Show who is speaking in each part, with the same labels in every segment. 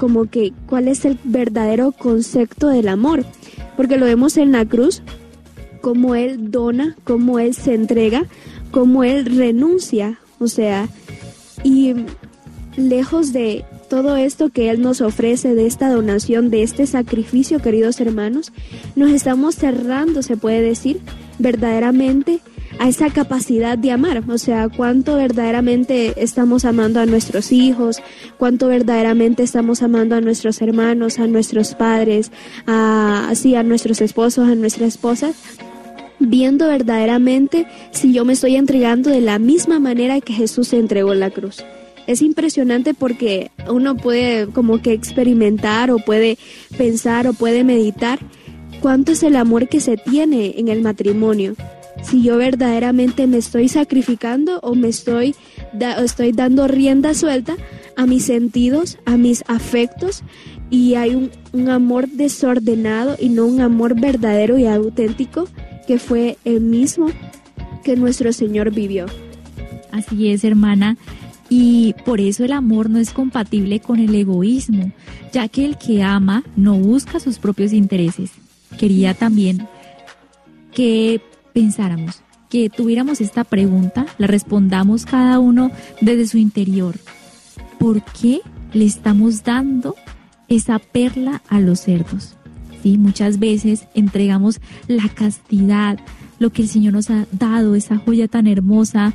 Speaker 1: como que cuál es el verdadero concepto del amor, porque lo vemos en la cruz, cómo Él dona, cómo Él se entrega, cómo Él renuncia, o sea, y lejos de todo esto que Él nos ofrece, de esta donación, de este sacrificio, queridos hermanos, nos estamos cerrando, se puede decir, verdaderamente a esa capacidad de amar, o sea, cuánto verdaderamente estamos amando a nuestros hijos, cuánto verdaderamente estamos amando a nuestros hermanos, a nuestros padres, a nuestros esposos, a nuestras esposas, viendo verdaderamente si yo me estoy entregando de la misma manera que Jesús se entregó en la cruz. Es impresionante porque uno puede como que experimentar o puede pensar o puede meditar cuánto es el amor que se tiene en el matrimonio. Si yo verdaderamente me estoy sacrificando o me estoy dando rienda suelta a mis sentidos, a mis afectos, y hay un amor desordenado y no un amor verdadero y auténtico que fue el mismo que nuestro Señor vivió.
Speaker 2: Así es, hermana. Y por eso el amor no es compatible con el egoísmo, ya que el que ama no busca sus propios intereses. Quería también que pensáramos, que tuviéramos esta pregunta, la respondamos cada uno desde su interior. ¿Por qué le estamos dando esa perla a los cerdos? Sí, muchas veces entregamos la castidad, lo que el Señor nos ha dado, esa joya tan hermosa,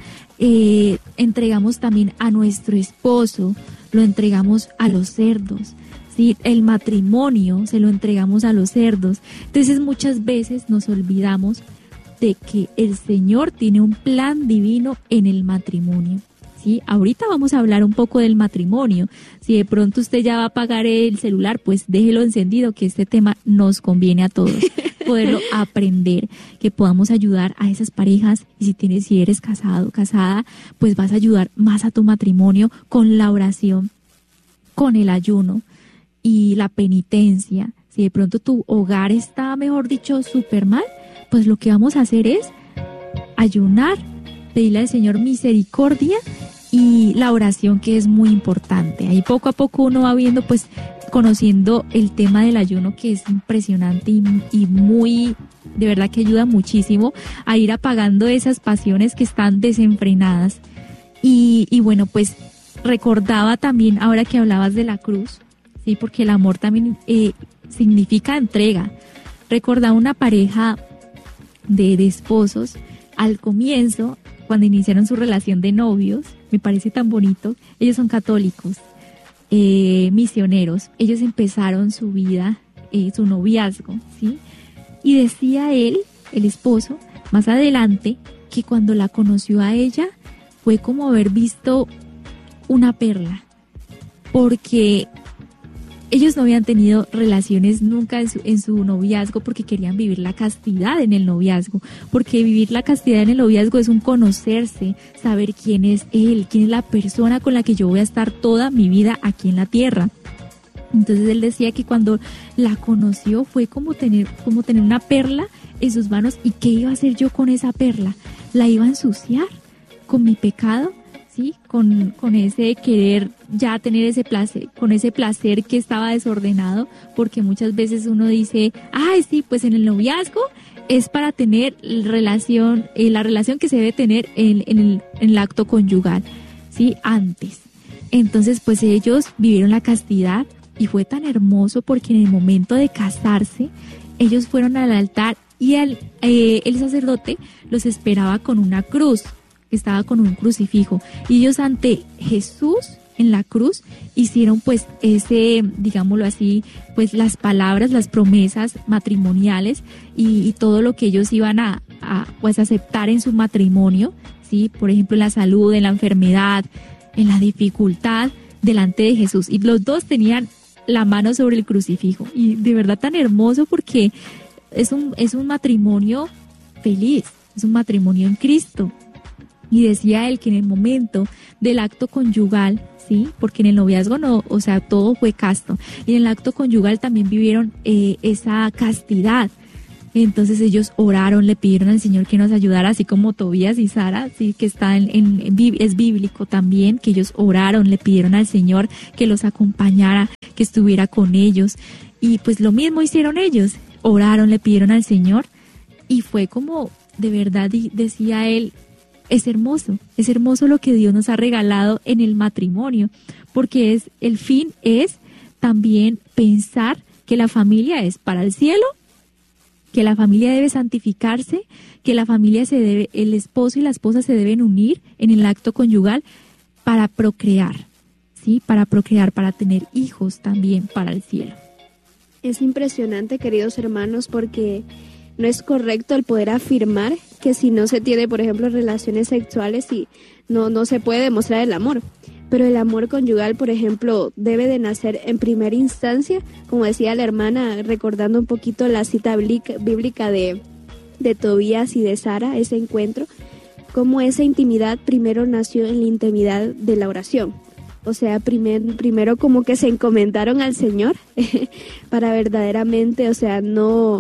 Speaker 2: entregamos también a nuestro esposo, lo entregamos a los cerdos, ¿sí? El matrimonio se lo entregamos a los cerdos. Entonces muchas veces nos olvidamos de que el Señor tiene un plan divino en el matrimonio. ¿Sí? Ahorita vamos a hablar un poco del matrimonio. Si de pronto usted ya va a apagar el celular, pues déjelo encendido, que este tema nos conviene a todos, poderlo aprender, que podamos ayudar a esas parejas. Y si eres casado, casada, pues vas a ayudar más a tu matrimonio con la oración, con el ayuno y la penitencia. Si de pronto tu hogar está, mejor dicho, súper mal, pues lo que vamos a hacer es ayunar, pedirle al Señor misericordia y la oración, que es muy importante. Ahí poco a poco uno va viendo, pues conociendo el tema del ayuno, que es impresionante y muy, de verdad que ayuda muchísimo a ir apagando esas pasiones que están desenfrenadas. Y bueno, pues recordaba también, ahora que hablabas de la cruz, sí, porque el amor también significa entrega. Recordaba una pareja de esposos al comienzo, cuando iniciaron su relación de novios, me parece tan bonito. Ellos son católicos, misioneros. Ellos empezaron su vida, su noviazgo, ¿sí? Y decía él, el esposo, más adelante, que cuando la conoció a ella fue como haber visto una perla, porque ellos no habían tenido relaciones nunca en su noviazgo, porque querían vivir la castidad en el noviazgo, porque vivir la castidad en el noviazgo es un conocerse, saber quién es él, quién es la persona con la que yo voy a estar toda mi vida aquí en la tierra. Entonces él decía que cuando la conoció fue como tener una perla en sus manos. ¿Y qué iba a hacer yo con esa perla? ¿La iba a ensuciar con mi pecado? ¿Sí? Con ese querer ya tener ese placer, con ese placer que estaba desordenado, porque muchas veces uno dice, ay, sí, pues en el noviazgo es para tener la relación que se debe tener en el acto conyugal, ¿sí? Antes. Entonces, pues ellos vivieron la castidad y fue tan hermoso porque en el momento de casarse, ellos fueron al altar y el sacerdote los esperaba con una cruz. Estaba con un crucifijo, y ellos ante Jesús en la cruz hicieron pues ese, digámoslo así, pues las palabras, las promesas matrimoniales y todo lo que ellos iban a pues aceptar en su matrimonio, ¿sí? Por ejemplo, en la salud, en la enfermedad, en la dificultad, delante de Jesús. Y los dos tenían la mano sobre el crucifijo, y de verdad tan hermoso porque es un matrimonio feliz, es un matrimonio en Cristo. Y decía él que en el momento del acto conyugal, ¿sí? Porque en el noviazgo no, o sea, todo fue casto. Y en el acto conyugal también vivieron esa castidad. Entonces ellos oraron, le pidieron al Señor que nos ayudara, así como Tobías y Sara, sí, que está es bíblico también, que ellos oraron, le pidieron al Señor que los acompañara, que estuviera con ellos. Y pues lo mismo hicieron ellos, oraron, le pidieron al Señor, y fue como, de verdad, decía él, es hermoso lo que Dios nos ha regalado en el matrimonio, porque el fin es también pensar que la familia es para el cielo, que la familia debe santificarse, que la familia el esposo y la esposa se deben unir en el acto conyugal para procrear, ¿sí? Para procrear, para tener hijos también para el cielo.
Speaker 1: Es impresionante, queridos hermanos, porque no es correcto el poder afirmar que si no se tiene, por ejemplo, relaciones sexuales, y no se puede demostrar el amor. Pero el amor conyugal, por ejemplo, debe de nacer en primera instancia, como decía la hermana, recordando un poquito la cita bíblica de Tobías y de Sara, ese encuentro, como esa intimidad primero nació en la intimidad de la oración. O sea, primero como que se encomendaron al Señor para verdaderamente, o sea, no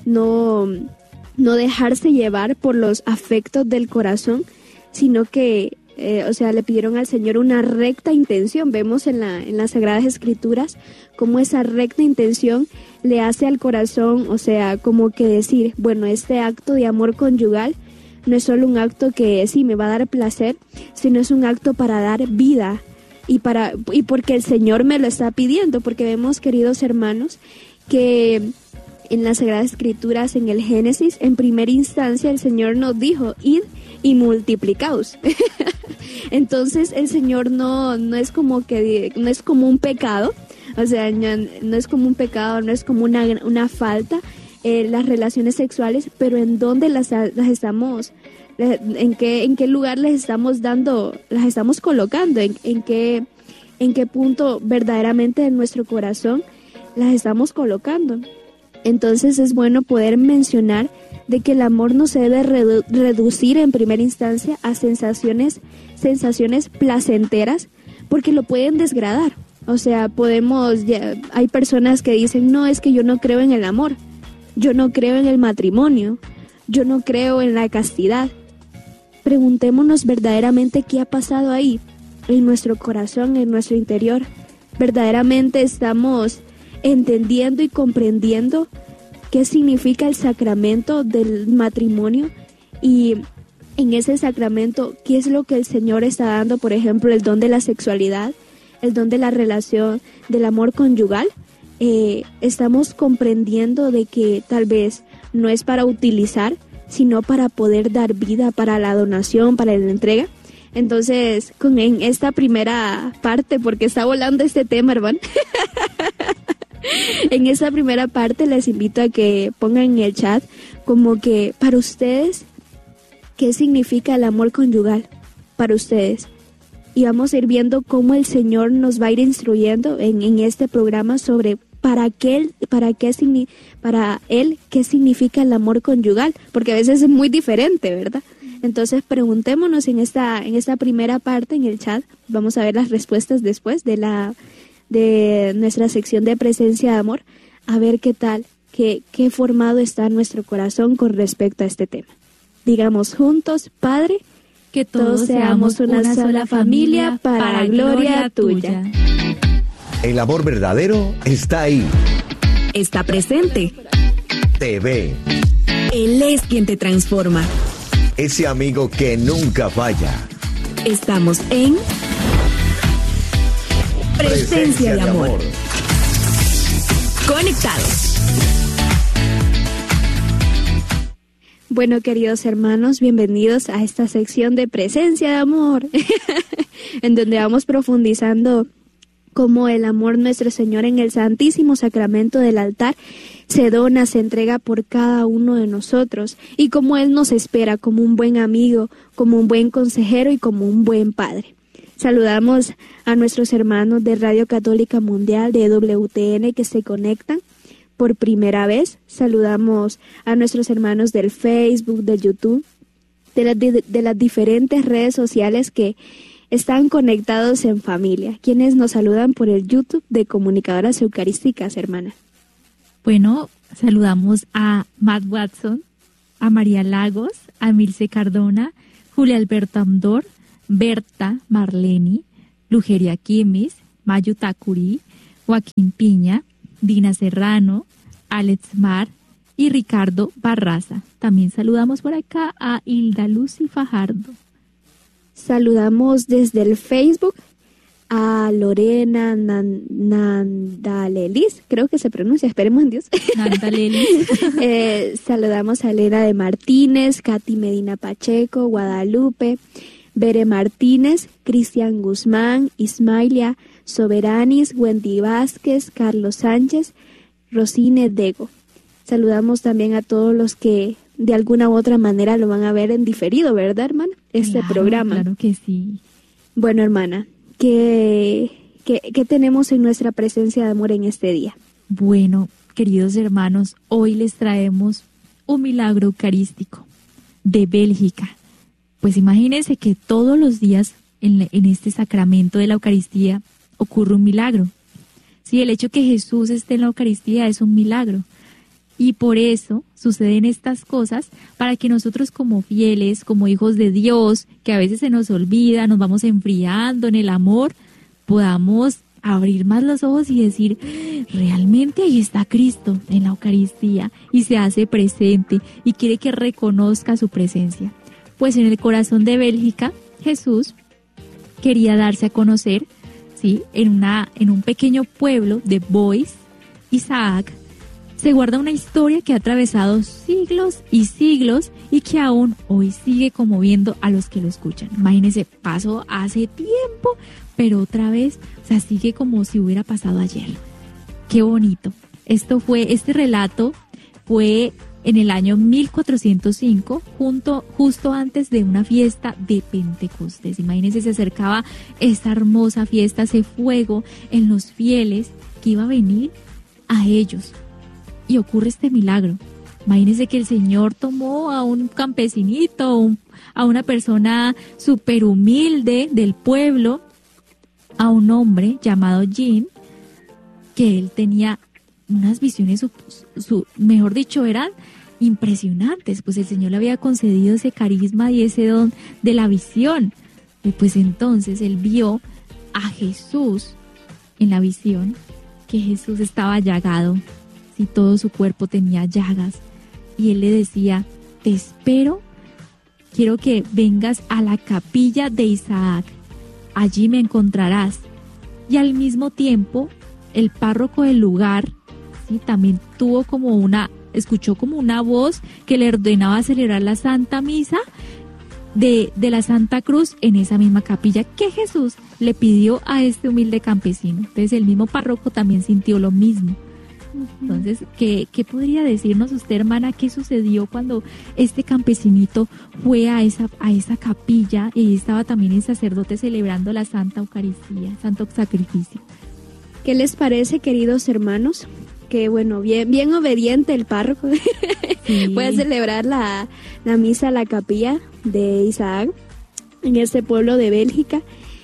Speaker 1: dejarse llevar por los afectos del corazón, sino que le pidieron al Señor una recta intención. Vemos en las Sagradas Escrituras cómo esa recta intención le hace al corazón, o sea, como que decir, bueno, este acto de amor conyugal no es solo un acto que sí me va a dar placer, sino es un acto para dar vida y porque el Señor me lo está pidiendo, porque vemos, queridos hermanos, que en las Sagradas Escrituras, en el Génesis, en primera instancia el Señor nos dijo, id y multiplicaos. Entonces el Señor no es como un pecado, o sea, no es como un pecado, no es como una falta las relaciones sexuales, pero en dónde las estamos, en qué lugar las estamos colocando, en qué punto verdaderamente en nuestro corazón las estamos colocando. Entonces es bueno poder mencionar de que el amor no se debe reducir en primera instancia a sensaciones placenteras, porque lo pueden desgradar. O sea, hay personas que dicen, no, es que yo no creo en el amor, yo no creo en el matrimonio, yo no creo en la castidad. Preguntémonos verdaderamente qué ha pasado ahí, en nuestro corazón, en nuestro interior. Verdaderamente estamos entendiendo y comprendiendo qué significa el sacramento del matrimonio, y en ese sacramento qué es lo que el Señor está dando, por ejemplo, el don de la sexualidad, el don de la relación, del amor conyugal. Estamos comprendiendo de que tal vez no es para utilizar, sino para poder dar vida, para la donación, para la entrega. Entonces, en esta primera parte, porque está volando este tema, hermano, en esta primera parte les invito a que pongan en el chat como que para ustedes, ¿qué significa el amor conyugal para ustedes? Y vamos a ir viendo cómo el Señor nos va a ir instruyendo en este programa sobre para Él qué significa el amor conyugal, porque a veces es muy diferente, ¿verdad? Entonces preguntémonos en esta primera parte en el chat. Vamos a ver las respuestas después de nuestra sección de presencia de amor, a ver qué tal, qué formado está nuestro corazón con respecto a este tema. Digamos juntos, Padre,
Speaker 2: que todos seamos una sola familia para gloria tuya.
Speaker 3: El amor verdadero está ahí.
Speaker 4: Está presente.
Speaker 3: Te ve.
Speaker 4: Él es quien te transforma.
Speaker 3: Ese amigo que nunca falla.
Speaker 4: Estamos en Presencia de Amor. Conectados.
Speaker 1: Bueno, queridos hermanos, bienvenidos a esta sección de Presencia de Amor, en donde vamos profundizando cómo el amor nuestro Señor en el Santísimo Sacramento del altar se dona, se entrega por cada uno de nosotros, y cómo Él nos espera como un buen amigo, como un buen consejero y como un buen padre. Saludamos a nuestros hermanos de Radio Católica Mundial, de WTN, que se conectan por primera vez. Saludamos a nuestros hermanos del Facebook, del YouTube, de las diferentes redes sociales que están conectados en familia. Quienes nos saludan por el YouTube de Comunicadoras Eucarísticas, hermanas.
Speaker 2: Bueno, saludamos a Matt Watson, a María Lagos, a Milce Cardona, Julia Alberto Amdor, Berta Marleni, Lugeria Quimis, Mayu Tacurí, Joaquín Piña, Dina Serrano, Alex Mar y Ricardo Barraza. También saludamos por acá a Hilda Lucy Fajardo.
Speaker 1: Saludamos desde el Facebook a Lorena Nandalelis, creo que se pronuncia, esperemos en Dios.
Speaker 2: Nandalelis.
Speaker 1: Saludamos a Elena de Martínez, Katy Medina Pacheco, Guadalupe, Bere Martínez, Cristian Guzmán, Ismailia Soberanis, Wendy Vázquez, Carlos Sánchez, Rosine Dego. Saludamos también a todos los que de alguna u otra manera lo van a ver en diferido, ¿verdad, hermana? Programa.
Speaker 2: Claro que sí.
Speaker 1: Bueno, hermana, ¿qué tenemos en nuestra presencia de amor en este día?
Speaker 2: Bueno, queridos hermanos, hoy les traemos un milagro eucarístico de Bélgica. Pues imagínense que todos los días en este sacramento de la Eucaristía ocurre un milagro. Sí, el hecho que Jesús esté en la Eucaristía es un milagro. Y por eso suceden estas cosas, para que nosotros como fieles, como hijos de Dios, que a veces se nos olvida, nos vamos enfriando en el amor, podamos abrir más los ojos y decir, realmente ahí está Cristo en la Eucaristía y se hace presente y quiere que reconozca su presencia. Pues en el corazón de Bélgica, Jesús quería darse a conocer, ¿sí? En un pequeño pueblo de Bois, Isaac, se guarda una historia que ha atravesado siglos y siglos y que aún hoy sigue conmoviendo a los que lo escuchan. Imagínense, pasó hace tiempo, pero otra vez, sigue como si hubiera pasado ayer. Qué bonito. Este relato fue en el año 1405, justo antes de una fiesta de Pentecostés. Imagínense, se acercaba esta hermosa fiesta, ese fuego en los fieles que iba a venir a ellos. Y ocurre este milagro. Imagínense que el Señor tomó a un campesinito, a una persona súper humilde del pueblo, a un hombre llamado Jean, que él tenía unas visiones, mejor dicho, eran impresionantes. Pues el Señor le había concedido ese carisma y ese don de la visión. Y pues entonces él vio a Jesús en la visión, que Jesús estaba llagado. Y todo su cuerpo tenía llagas, y él le decía, te espero, quiero que vengas a la capilla de Isaac, allí me encontrarás. Y al mismo tiempo, el párroco del lugar, ¿sí? También escuchó como una voz que le ordenaba celebrar la Santa Misa de la Santa Cruz en esa misma capilla que Jesús le pidió a este humilde campesino. Entonces el mismo párroco también sintió lo mismo. Entonces, ¿qué podría decirnos usted, hermana? ¿Qué sucedió cuando este campesinito fue a esa capilla y ahí estaba también el sacerdote celebrando la Santa Eucaristía, Santo Sacrificio?
Speaker 1: ¿Qué les parece, queridos hermanos? Que bueno, bien obediente el párroco. Sí. Puede celebrar la misa a la capilla de Isaac en este pueblo de Bélgica.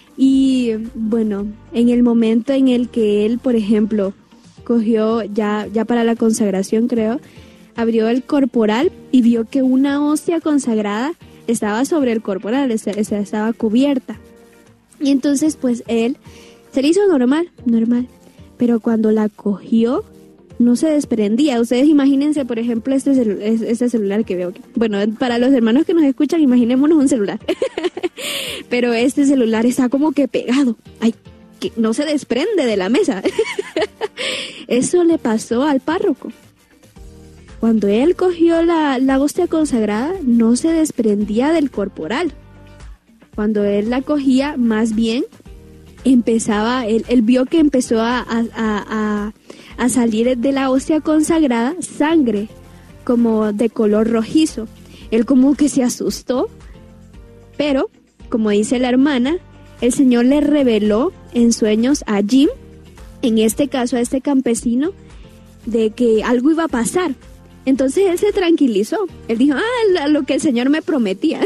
Speaker 1: Y bueno, en el momento en el que él, por ejemplo, cogió ya para la consagración, creo, abrió el corporal y vio que una hostia consagrada estaba sobre el corporal, estaba cubierta. Y entonces pues él se le hizo normal, pero cuando la cogió no se desprendía. Ustedes imagínense, por ejemplo, este celular que veo. Bueno, para los hermanos que nos escuchan, imaginémonos un celular. Pero este celular está como que pegado. Ay, que no se desprende de la mesa. Eso le pasó al párroco. Cuando él cogió la hostia consagrada, no se desprendía del corporal. Cuando él la cogía, más bien él vio que empezó a salir de la hostia consagrada sangre, como de color rojizo. Él como que se asustó, pero, como dice la hermana, el Señor le reveló en sueños a Jim, en este caso a este campesino, de que algo iba a pasar. Entonces él se tranquilizó. Él dijo, lo que el Señor me prometía.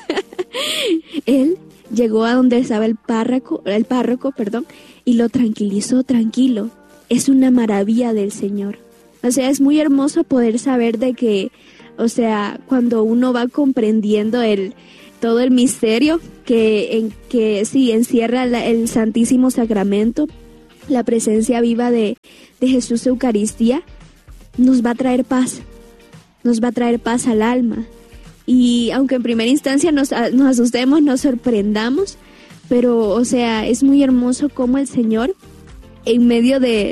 Speaker 1: Él llegó a donde estaba el párroco, y lo tranquilizó. Tranquilo, es una maravilla del Señor. O sea, es muy hermoso poder saber de que, o sea, cuando uno va comprendiendo todo el misterio que sí encierra el Santísimo Sacramento, la presencia viva de Jesús Eucaristía, nos va a traer paz al alma. Y aunque en primera instancia nos asustemos, nos sorprendamos, pero, o sea, es muy hermoso cómo el Señor, en medio de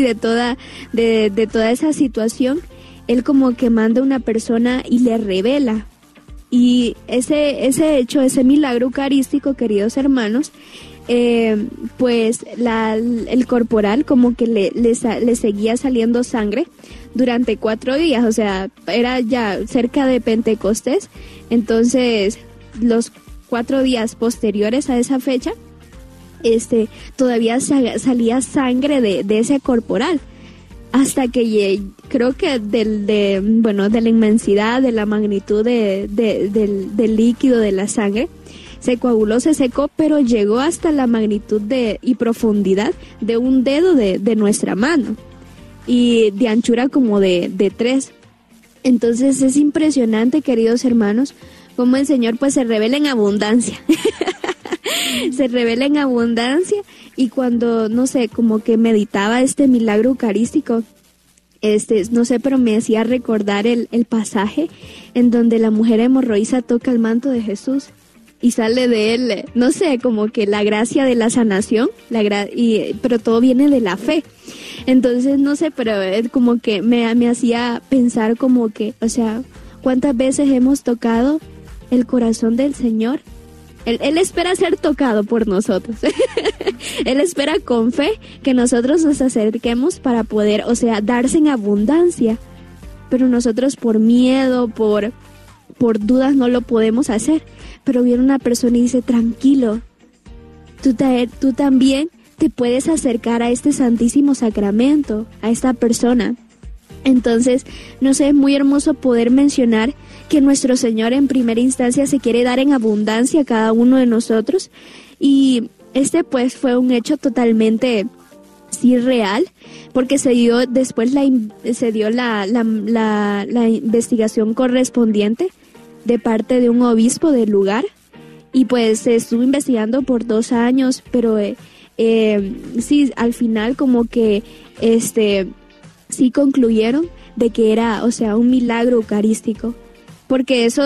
Speaker 1: toda esa situación, Él como que manda a una persona y le revela. Y ese hecho, ese milagro eucarístico, queridos hermanos, pues el corporal como que le seguía saliendo sangre durante 4 días, o sea, era ya cerca de Pentecostés. Entonces los 4 días posteriores a esa fecha, todavía salía sangre de ese corporal, hasta que creo que de la inmensidad, de la magnitud del líquido de la sangre, se coaguló, se secó, pero llegó hasta la magnitud y profundidad de un dedo de nuestra mano, y de anchura como de 3. Entonces es impresionante, queridos hermanos, cómo el Señor pues se revela en abundancia. Se revela en abundancia. Y cuando, no sé, como que meditaba este milagro eucarístico, no sé, pero me hacía recordar el pasaje en donde la mujer hemorroísa toca el manto de Jesús y sale de él, no sé, como que la gracia de la sanación, pero todo viene de la fe. Entonces, no sé, pero como que me hacía pensar como que, o sea, ¿cuántas veces hemos tocado el corazón del Señor? Él espera ser tocado por nosotros. Él espera con fe que nosotros nos acerquemos para poder, o sea, darse en abundancia. Pero nosotros por miedo, por dudas no lo podemos hacer. Pero viene una persona y dice, tranquilo, tú también te puedes acercar a este Santísimo Sacramento, a esta persona. Entonces, no sé, es muy hermoso poder mencionar que nuestro Señor en primera instancia se quiere dar en abundancia a cada uno de nosotros, y pues fue un hecho totalmente sí real, porque se dio después la investigación correspondiente de parte de un obispo del lugar, y pues se estuvo investigando por 2 años, pero sí, al final como que sí concluyeron de que era, o sea, un milagro eucarístico, porque eso,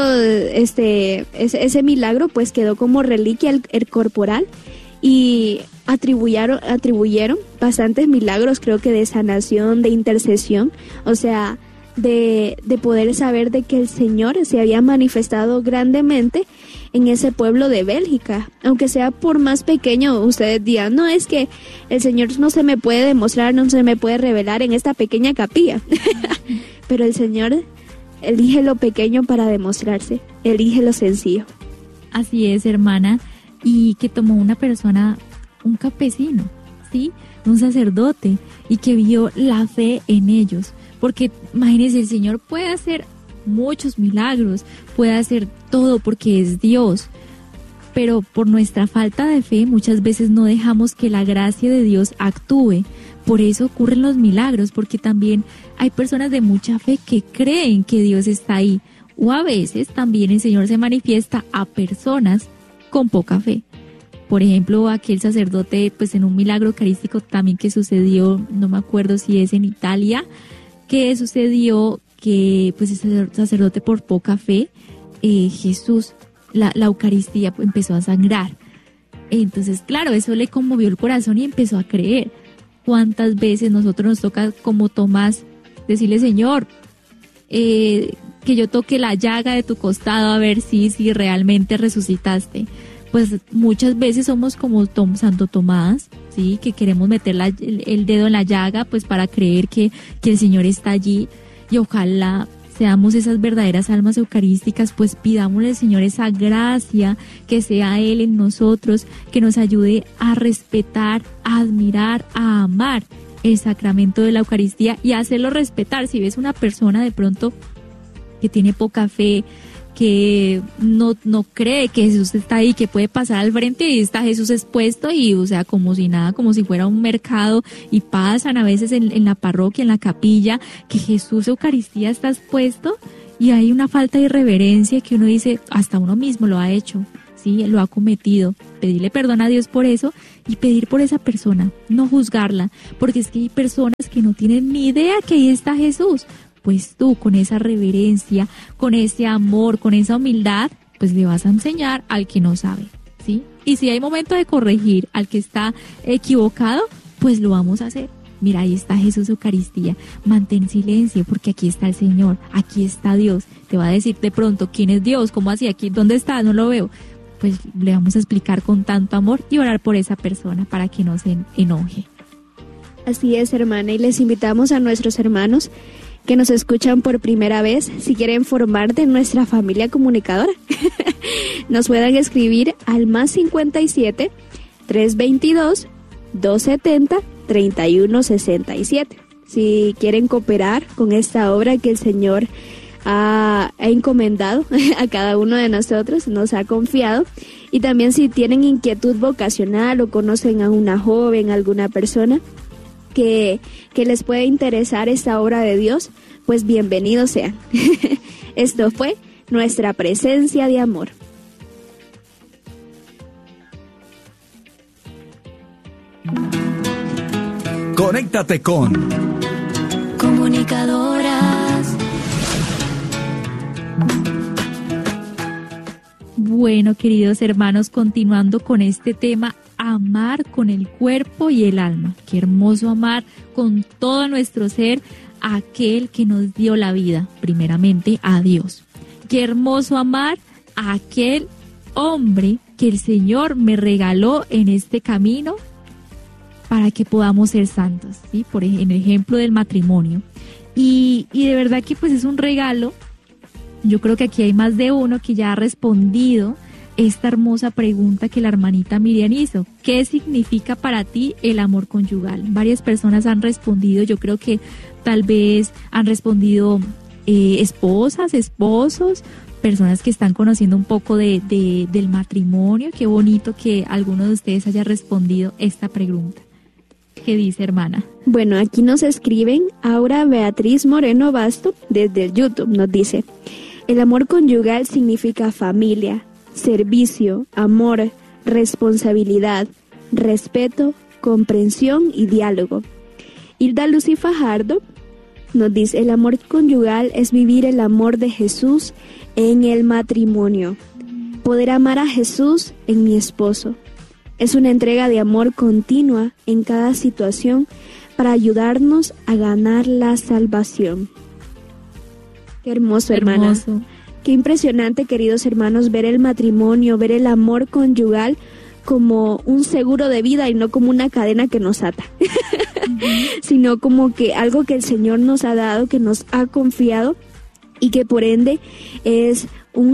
Speaker 1: ese milagro pues quedó como reliquia el corporal, y atribuyeron bastantes milagros, creo que de sanación, de intercesión, o sea, de poder saber de que el Señor se había manifestado grandemente en ese pueblo de Bélgica, aunque sea por más pequeño. Ustedes dirán, no, es que el Señor no se me puede demostrar, no se me puede revelar en esta pequeña capilla. Pero el Señor elige lo pequeño para demostrarse, elige lo sencillo.
Speaker 2: Así es, hermana. Y que tomó una persona, un campesino, ¿sí? Un sacerdote, y que vio la fe en ellos. Porque imagínense, el Señor puede hacer muchos milagros, puede hacer todo porque es Dios, pero por nuestra falta de fe muchas veces no dejamos que la gracia de Dios actúe. Por eso ocurren los milagros, porque también hay personas de mucha fe que creen que Dios está ahí, o a veces también el Señor se manifiesta a personas con poca fe. Por ejemplo, aquel sacerdote, pues en un milagro eucarístico también que sucedió, no me acuerdo si es en Italia, que sucedió que pues ese sacerdote por poca fe, Jesús, la Eucaristía empezó a sangrar. Entonces, claro, eso le conmovió el corazón y empezó a creer. ¿Cuántas veces nosotros nos toca, como Tomás, decirle, Señor, que yo toque la llaga de tu costado a ver si realmente resucitaste? Pues muchas veces somos como Santo Tomás, ¿sí? Que queremos meter el dedo en la llaga pues para creer que el Señor está allí, y ojalá seamos esas verdaderas almas eucarísticas, pues pidámosle al Señor esa gracia, que sea Él en nosotros, que nos ayude a respetar, a admirar, a amar el sacramento de la Eucaristía y a hacerlo respetar. Si ves una persona de pronto que tiene poca fe, que no cree que Jesús está ahí, que puede pasar al frente y está Jesús expuesto y, o sea, como si nada, como si fuera un mercado, y pasan a veces en la parroquia, en la capilla, que Jesús Eucaristía está expuesto y hay una falta de reverencia que uno dice, hasta uno mismo lo ha hecho, sí, lo ha cometido. Pedirle perdón a Dios por eso y pedir por esa persona, no juzgarla, porque es que hay personas que no tienen ni idea que ahí está Jesús. Pues tú, con esa reverencia, con ese amor, con esa humildad, pues le vas a enseñar al que no sabe, ¿sí? Y si hay momento de corregir al que está equivocado, pues lo vamos a hacer. Mira, ahí está Jesús Eucaristía, mantén silencio porque aquí está el Señor, aquí está Dios. Te va a decir de pronto, ¿quién es Dios? ¿Cómo así? ¿Aquí? ¿Dónde está? No lo veo. Pues le vamos a explicar con tanto amor y orar por esa persona para que no se enoje.
Speaker 1: Así es, hermana, y les invitamos a nuestros hermanos que nos escuchan por primera vez, si quieren formar de nuestra familia comunicadora, nos puedan escribir al +57 322 270 3167. Si quieren cooperar con esta obra que el Señor ha encomendado a cada uno de nosotros, nos ha confiado, y también si tienen inquietud vocacional o conocen a una joven, alguna persona que les puede interesar esta obra de Dios, pues bienvenidos sean. Esto fue nuestra presencia de amor.
Speaker 3: Conéctate con
Speaker 4: Comunicadoras.
Speaker 2: Bueno, queridos hermanos, continuando con este tema, amar con el cuerpo y el alma. Qué hermoso amar con todo nuestro ser a aquel que nos dio la vida, primeramente a Dios. Qué hermoso amar a aquel hombre que el Señor me regaló en este camino para que podamos ser santos, ¿sí? Por ejemplo del matrimonio. Y de verdad que pues es un regalo. Yo creo que aquí hay más de uno que ya ha respondido esta hermosa pregunta que la hermanita Miriam hizo. ¿Qué significa para ti el amor conyugal? Varias personas han respondido, yo creo que tal vez han respondido esposas, esposos, personas que están conociendo un poco del matrimonio. Qué bonito que alguno de ustedes haya respondido esta pregunta. ¿Qué dice, hermana?
Speaker 1: Bueno, aquí nos escriben Aura Beatriz Moreno Basto desde el YouTube. Nos dice: el amor conyugal significa familia, servicio, amor, responsabilidad, respeto, comprensión y diálogo. Hilda Lucy Fajardo nos dice: el amor conyugal es vivir el amor de Jesús en el matrimonio. Poder amar a Jesús en mi esposo. Es una entrega de amor continua en cada situación para ayudarnos a ganar la salvación. Qué hermoso, hermana.
Speaker 2: Hermoso.
Speaker 1: Qué impresionante, queridos hermanos, ver el matrimonio, ver el amor conyugal como un seguro de vida y no como una cadena que nos ata, sino como que algo que el Señor nos ha dado, que nos ha confiado y que por ende es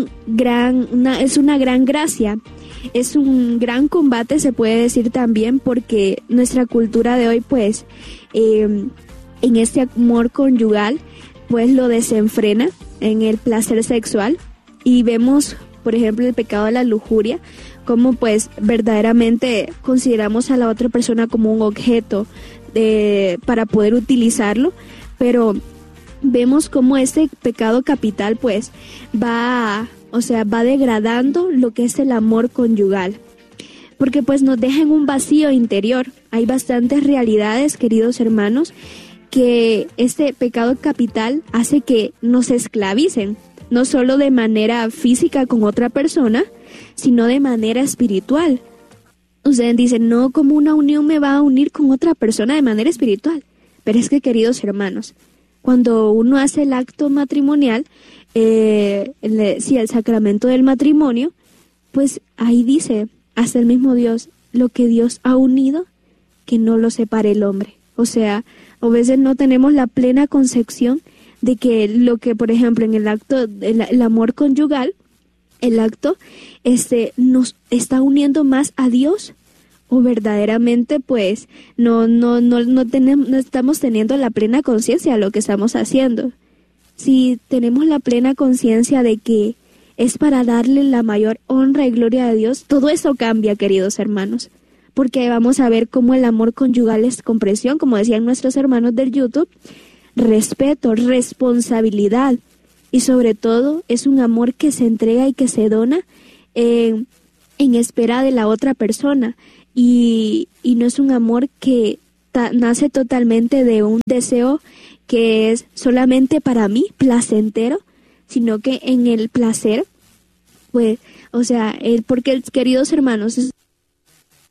Speaker 1: una gran gracia. Es un gran combate, se puede decir también, porque nuestra cultura de hoy, pues, en este amor conyugal, pues lo desenfrena en el placer sexual, y vemos, por ejemplo, el pecado de la lujuria, como pues verdaderamente consideramos a la otra persona como un objeto para poder utilizarlo, pero vemos como este pecado capital pues va degradando lo que es el amor conyugal, porque pues nos deja en un vacío interior. Hay bastantes realidades, queridos hermanos, que este pecado capital hace que nos esclavicen, no solo de manera física con otra persona, sino de manera espiritual. Ustedes dicen, no, como una unión me va a unir con otra persona de manera espiritual. Pero es que, queridos hermanos, cuando uno hace el acto matrimonial, el sacramento del matrimonio, pues ahí dice, hasta el mismo Dios, lo que Dios ha unido, que no lo separe el hombre. O sea, a veces no tenemos la plena concepción de que lo que, por ejemplo, en el acto, el amor conyugal, el acto nos está uniendo más a Dios, o verdaderamente pues no estamos teniendo la plena conciencia de lo que estamos haciendo. Si tenemos la plena conciencia de que es para darle la mayor honra y gloria a Dios, todo eso cambia, queridos hermanos. Porque vamos a ver cómo el amor conyugal es comprensión, como decían nuestros hermanos del YouTube, respeto, responsabilidad y sobre todo es un amor que se entrega y que se dona en espera de la otra persona y no es un amor que nace totalmente de un deseo que es solamente para mí, placentero, sino que en el placer, pues, o sea, porque queridos hermanos,